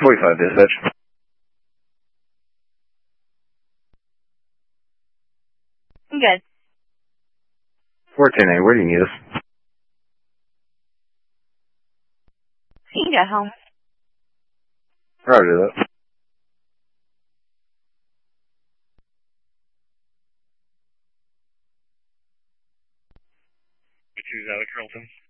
45 dispatch. I'm good. 410A, where do you need us? You can get home. Roger that. Choose out of Carlton.